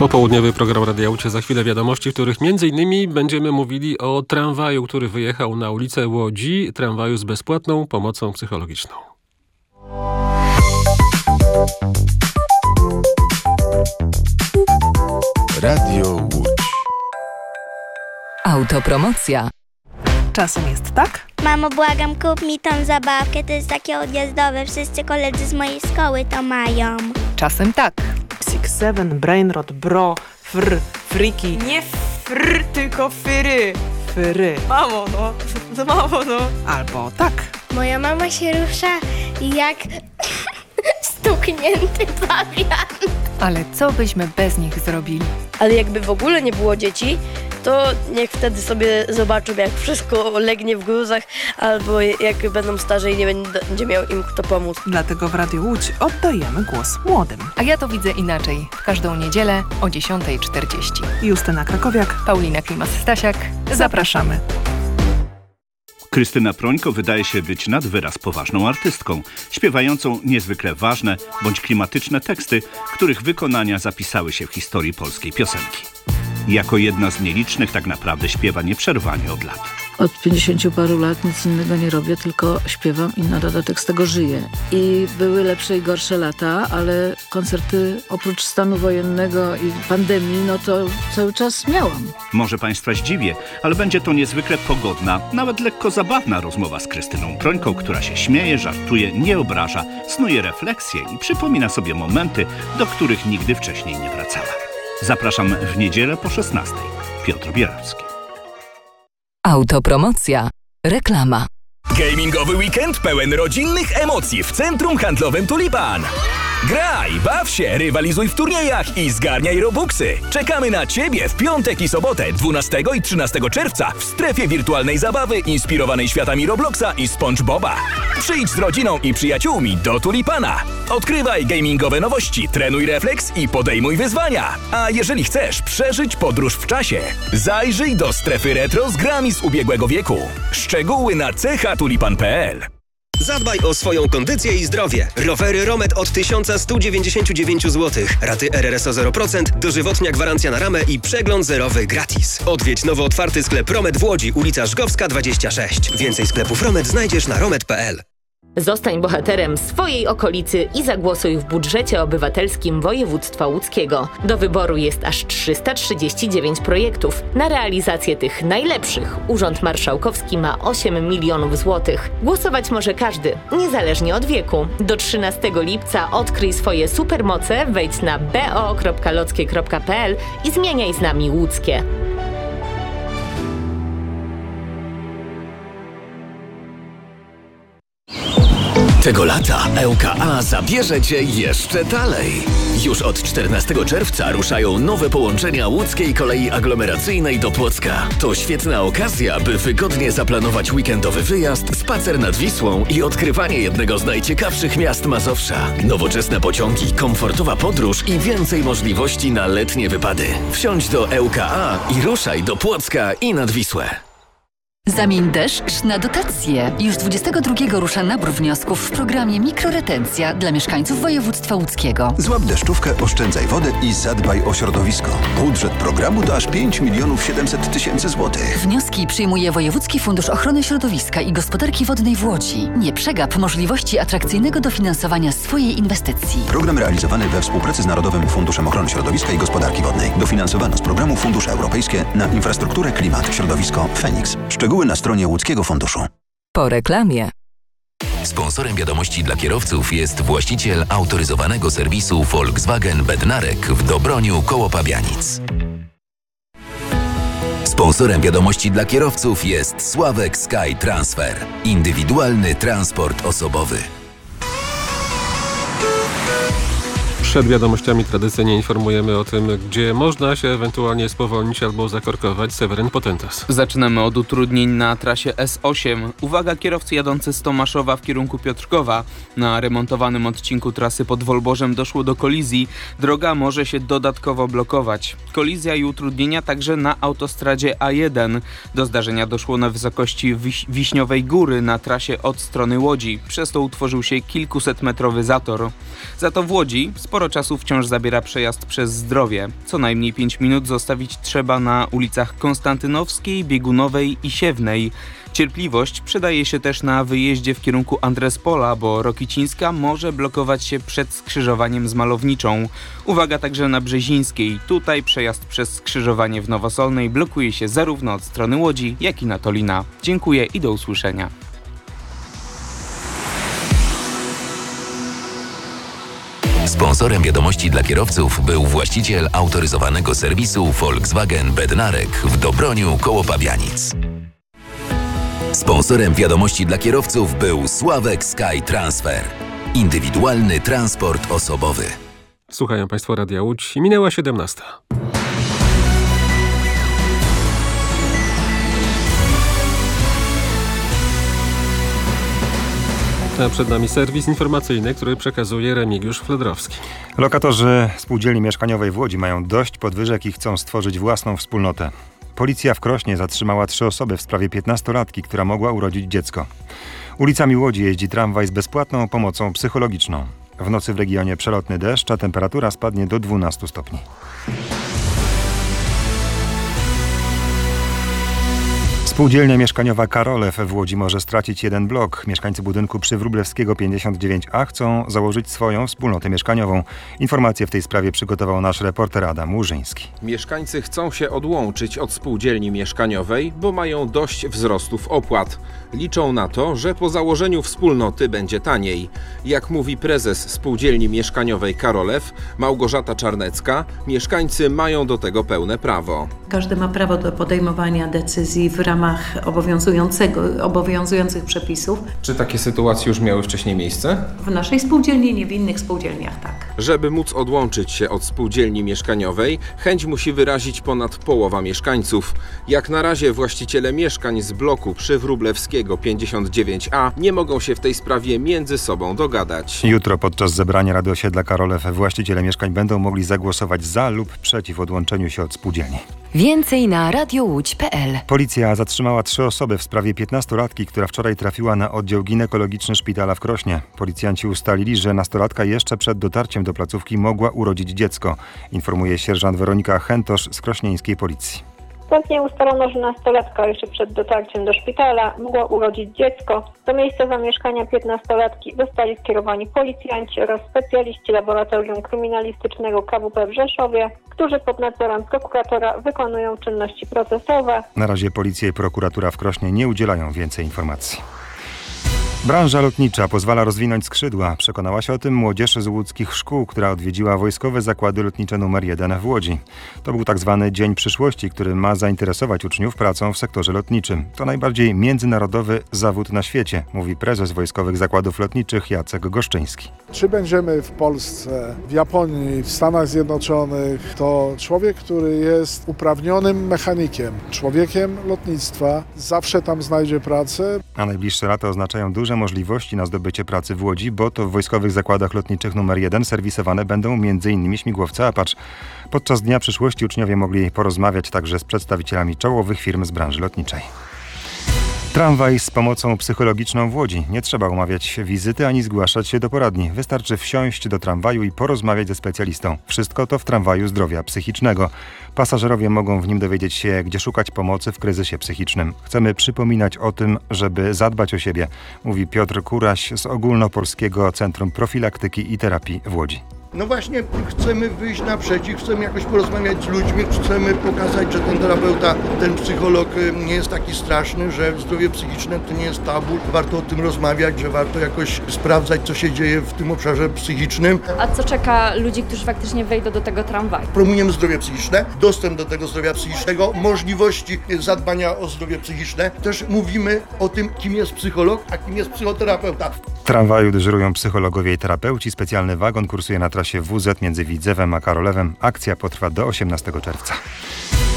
Popołudniowy program Radia Łódź, za chwilę wiadomości, w których m.in. będziemy mówili o tramwaju, który wyjechał na ulicę Łodzi, tramwaju z bezpłatną pomocą psychologiczną. Radio Łódź. Autopromocja. Czasem jest tak? Mamo, błagam, kup mi tą zabawkę, to jest takie odjazdowe, wszyscy koledzy z mojej szkoły to mają. Czasem tak. 6-7, Brainrot, Bro, Fr, Friki. Nie fr, tylko fyry. Fyry. Mamo, no. Albo tak. Moja mama się rusza jak stuknięty pawian. Ale co byśmy bez nich zrobili? Ale jakby w ogóle nie było dzieci, to niech wtedy sobie zobaczą, jak wszystko legnie w gruzach, albo jak będą starzy i nie będzie miał im kto pomóc. Dlatego w Radiu Łódź oddajemy głos młodym. A ja to widzę inaczej. W każdą niedzielę o 10:40. Justyna Krakowiak, Paulina Klimas-Stasiak. zapraszamy. Krystyna Prońko wydaje się być nad wyraz poważną artystką, śpiewającą niezwykle ważne bądź klimatyczne teksty, których wykonania zapisały się w historii polskiej piosenki. Jako jedna z nielicznych tak naprawdę śpiewa nieprzerwanie od lat. Od 50 paru lat nic innego nie robię, tylko śpiewam i na dodatek z tego żyję. I były lepsze i gorsze lata, ale koncerty oprócz stanu wojennego i pandemii, no to cały czas miałam. Może Państwa zdziwię, ale będzie to niezwykle pogodna, nawet lekko zabawna rozmowa z Krystyną Prońką, która się śmieje, żartuje, nie obraża, snuje refleksje i przypomina sobie momenty, do których nigdy wcześniej nie wracała. Zapraszam w niedzielę po 16:00. Piotr Bierawski. Autopromocja. Reklama. Gamingowy weekend pełen rodzinnych emocji w Centrum Handlowym Tulipan. Graj, baw się, rywalizuj w turniejach i zgarniaj robuxy. Czekamy na Ciebie w piątek i sobotę 12 i 13 czerwca w strefie wirtualnej zabawy inspirowanej światami Robloxa i SpongeBoba. Przyjdź z rodziną i przyjaciółmi do Tulipana. Odkrywaj gamingowe nowości, trenuj refleks i podejmuj wyzwania. A jeżeli chcesz przeżyć podróż w czasie, zajrzyj do strefy retro z grami z ubiegłego wieku. Szczegóły na chatulipan.pl. Zadbaj o swoją kondycję i zdrowie. Rowery Romet od 1199 zł. Raty RRSO 0%, dożywotnia gwarancja na ramę i przegląd zerowy gratis. Odwiedź nowo otwarty sklep Romet w Łodzi, ulica Żgowska 26. Więcej sklepów Romet znajdziesz na romet.pl. Zostań bohaterem swojej okolicy i zagłosuj w budżecie obywatelskim województwa łódzkiego. Do wyboru jest aż 339 projektów. Na realizację tych najlepszych Urząd Marszałkowski ma 8 milionów złotych. Głosować może każdy, niezależnie od wieku. Do 13 lipca odkryj swoje supermoce, wejdź na bo.lockie.pl i zmieniaj z nami łódzkie. Tego lata ŁKA zabierze Cię jeszcze dalej. Już od 14 czerwca ruszają nowe połączenia łódzkiej kolei aglomeracyjnej do Płocka. To świetna okazja, by wygodnie zaplanować weekendowy wyjazd, spacer nad Wisłą i odkrywanie jednego z najciekawszych miast Mazowsza. Nowoczesne pociągi, komfortowa podróż i więcej możliwości na letnie wypady. Wsiądź do ŁKA i ruszaj do Płocka i nad Wisłę. Zamień deszcz na dotacje. Już 22 rusza nabór wniosków w programie Mikroretencja dla mieszkańców województwa łódzkiego. Złap deszczówkę, oszczędzaj wodę i zadbaj o środowisko. Budżet programu to aż 5 700 000 złotych. Wnioski przyjmuje Wojewódzki Fundusz Ochrony Środowiska i Gospodarki Wodnej w Łodzi. Nie przegap możliwości atrakcyjnego dofinansowania swojej inwestycji. Program realizowany we współpracy z Narodowym Funduszem Ochrony Środowiska i Gospodarki Wodnej. Dofinansowano z programu Fundusze Europejskie na infrastrukturę, klimat, środowisko, Feniks. Szczegóły na stronie Łódzkiego Funduszu. Po reklamie. Sponsorem wiadomości dla kierowców jest właściciel autoryzowanego serwisu Volkswagen Bednarek w Dobroniu koło Pabianic. Sponsorem wiadomości dla kierowców jest Sławek Sky Transfer. Indywidualny transport osobowy. Przed wiadomościami tradycyjnie informujemy o tym, gdzie można się ewentualnie spowolnić albo zakorkować. Seweryn Potentas. Zaczynamy od utrudnień na trasie S8. Uwaga, kierowcy jadący z Tomaszowa w kierunku Piotrkowa. Na remontowanym odcinku trasy pod Wolborzem doszło do kolizji. Droga może się dodatkowo blokować. Kolizja i utrudnienia także na autostradzie A1. Do zdarzenia doszło na wysokości Wiśniowej Góry na trasie od strony Łodzi. Przez to utworzył się kilkusetmetrowy zator. Za to w Łodzi sporo Sporo czasu wciąż zabiera przejazd przez Zdrowie. Co najmniej 5 minut zostawić trzeba na ulicach Konstantynowskiej, Biegunowej i Siewnej. Cierpliwość przydaje się też na wyjeździe w kierunku Andrespola, bo Rokicińska może blokować się przed skrzyżowaniem z Malowniczą. Uwaga także na Brzezińskiej. Tutaj przejazd przez skrzyżowanie w Nowosolnej blokuje się zarówno od strony Łodzi, jak i na Tolina. Dziękuję i do usłyszenia. Sponsorem wiadomości dla kierowców był właściciel autoryzowanego serwisu Volkswagen Bednarek w Dobroniu koło Pabianic. Sponsorem wiadomości dla kierowców był Sławek Sky Transfer. Indywidualny transport osobowy. Słuchają Państwo Radia Łódź. Minęła 17. A przed nami serwis informacyjny, który przekazuje Remigiusz Flodrowski. Lokatorzy spółdzielni mieszkaniowej w Łodzi mają dość podwyżek i chcą stworzyć własną wspólnotę. Policja w Krośnie zatrzymała 3 osoby w sprawie 15-latki, która mogła urodzić dziecko. Ulicami Łodzi jeździ tramwaj z bezpłatną pomocą psychologiczną. W nocy w regionie przelotny deszcz, a temperatura spadnie do 12 stopni. Spółdzielnia mieszkaniowa Karolew w Łodzi może stracić jeden blok. Mieszkańcy budynku przy Wróblewskiego 59A chcą założyć swoją wspólnotę mieszkaniową. Informacje w tej sprawie przygotował nasz reporter Adam Łużyński. Mieszkańcy chcą się odłączyć od spółdzielni mieszkaniowej, bo mają dość wzrostów opłat. Liczą na to, że po założeniu wspólnoty będzie taniej. Jak mówi prezes spółdzielni mieszkaniowej Karolew, Małgorzata Czarnecka, mieszkańcy mają do tego pełne prawo. Każdy ma prawo do podejmowania decyzji w ramach obowiązujących przepisów. Czy takie sytuacje już miały wcześniej miejsce? W naszej spółdzielni, nie w innych spółdzielniach, tak. Żeby móc odłączyć się od spółdzielni mieszkaniowej, chęć musi wyrazić ponad połowa mieszkańców. Jak na razie właściciele mieszkań z bloku przy Wróblewskiego 59A nie mogą się w tej sprawie między sobą dogadać. Jutro podczas zebrania Rady Osiedla Karolew właściciele mieszkań będą mogli zagłosować za lub przeciw odłączeniu się od spółdzielni. Więcej na radiołódź.pl. Policja zatrzymała 3 osoby w sprawie 15-latki, która wczoraj trafiła na oddział ginekologiczny szpitala w Krośnie. Policjanci ustalili, że nastolatka jeszcze przed dotarciem do placówki mogła urodzić dziecko, informuje sierżant Weronika Chętosz z krośnieńskiej policji. Wstępnie ustalono, że nastolatka jeszcze przed dotarciem do szpitala mogła urodzić dziecko. Do miejsca zamieszkania 15-latki zostali skierowani policjanci oraz specjaliści Laboratorium Kryminalistycznego KWP w Rzeszowie, którzy pod nadzorem prokuratora wykonują czynności procesowe. Na razie policja i prokuratura w Krośnie nie udzielają więcej informacji. Branża lotnicza pozwala rozwinąć skrzydła. Przekonała się o tym młodzież z łódzkich szkół, która odwiedziła Wojskowe Zakłady Lotnicze nr 1 w Łodzi. To był tak zwany Dzień Przyszłości, który ma zainteresować uczniów pracą w sektorze lotniczym. To najbardziej międzynarodowy zawód na świecie, mówi prezes Wojskowych Zakładów Lotniczych Jacek Goszczyński. Czy będziemy w Polsce, w Japonii, w Stanach Zjednoczonych, to człowiek, który jest uprawnionym mechanikiem, człowiekiem lotnictwa, zawsze tam znajdzie pracę. A najbliższe lata oznaczają duże możliwości na zdobycie pracy w Łodzi, bo to w Wojskowych Zakładach Lotniczych nr 1 serwisowane będą m.in. śmigłowce Apache. Podczas Dnia Przyszłości uczniowie mogli porozmawiać także z przedstawicielami czołowych firm z branży lotniczej. Tramwaj z pomocą psychologiczną w Łodzi. Nie trzeba umawiać wizyty ani zgłaszać się do poradni. Wystarczy wsiąść do tramwaju i porozmawiać ze specjalistą. Wszystko to w tramwaju zdrowia psychicznego. Pasażerowie mogą w nim dowiedzieć się, gdzie szukać pomocy w kryzysie psychicznym. Chcemy przypominać o tym, żeby zadbać o siebie, mówi Piotr Kuraś z Ogólnopolskiego Centrum Profilaktyki i Terapii w Łodzi. No właśnie chcemy wyjść naprzeciw, chcemy jakoś porozmawiać z ludźmi, chcemy pokazać, że ten terapeuta, ten psycholog nie jest taki straszny, że zdrowie psychiczne to nie jest tabu. Warto o tym rozmawiać, że warto jakoś sprawdzać, co się dzieje w tym obszarze psychicznym. A co czeka ludzi, którzy faktycznie wejdą do tego tramwaju? Promujemy zdrowie psychiczne, dostęp do tego zdrowia psychicznego, możliwości zadbania o zdrowie psychiczne. Też mówimy o tym, kim jest psycholog, a kim jest psychoterapeuta. W tramwaju dyżurują psychologowie i terapeuci. Specjalny wagon kursuje na trasie WZ między Widzewem a Karolewem. Akcja potrwa do 18 czerwca.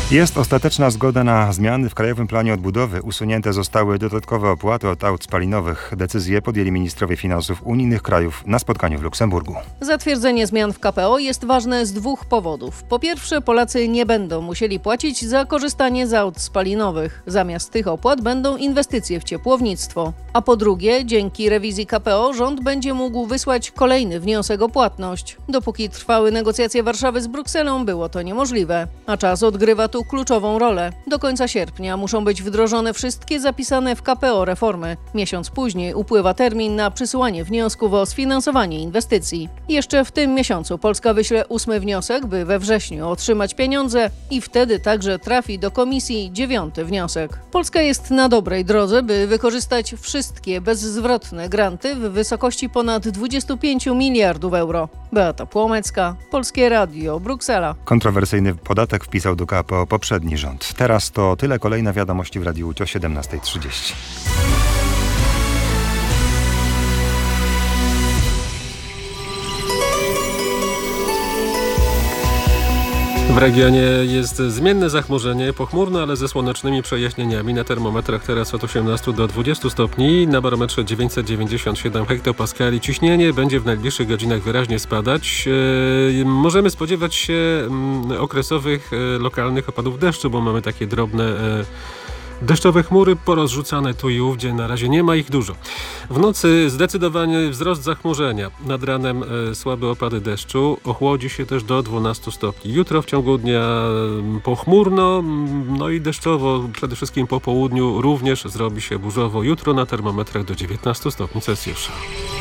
Jest ostateczna zgoda na zmiany w Krajowym Planie Odbudowy. Usunięte zostały dodatkowe opłaty od aut spalinowych. Decyzję podjęli ministrowie finansów unijnych krajów na spotkaniu w Luksemburgu. Zatwierdzenie zmian w KPO jest ważne z dwóch powodów. Po pierwsze, Polacy nie będą musieli płacić za korzystanie z aut spalinowych. Zamiast tych opłat będą inwestycje w ciepłownictwo. A po drugie, dzięki rewizji KPO rząd będzie mógł wysłać kolejny wniosek o płatność. Dopóki trwały negocjacje Warszawy z Brukselą, było to niemożliwe. A czas odgrywa tu kluczową rolę. Do końca sierpnia muszą być wdrożone wszystkie zapisane w KPO reformy. Miesiąc później upływa termin na przysyłanie wniosków o sfinansowanie inwestycji. Jeszcze w tym miesiącu Polska wyśle 8. wniosek, by we wrześniu otrzymać pieniądze i wtedy także trafi do komisji 9. wniosek. Polska jest na dobrej drodze, by wykorzystać wszystkie bezzwrotne granty w wysokości ponad 25 miliardów euro. Beata Płomecka, Polskie Radio, Bruksela. Kontrowersyjny podatek wpisał do KPO poprzedni rząd. Teraz to tyle. Kolejne wiadomości w Radiu Łódź o 17:30. W regionie jest zmienne zachmurzenie, pochmurne, ale ze słonecznymi przejaśnieniami. Na termometrach teraz od 18 do 20 stopni, na barometrze 997 hektopaskali. Ciśnienie będzie w najbliższych godzinach wyraźnie spadać. Możemy spodziewać się okresowych, lokalnych opadów deszczu, bo mamy takie drobne deszczowe chmury porozrzucane tu i ówdzie, na razie nie ma ich dużo. W nocy zdecydowany wzrost zachmurzenia. Nad ranem słabe opady deszczu. Ochłodzi się też do 12 stopni. Jutro w ciągu dnia pochmurno, no i deszczowo. Przede wszystkim po południu również zrobi się burzowo. Jutro na termometrach do 19 stopni Celsjusza.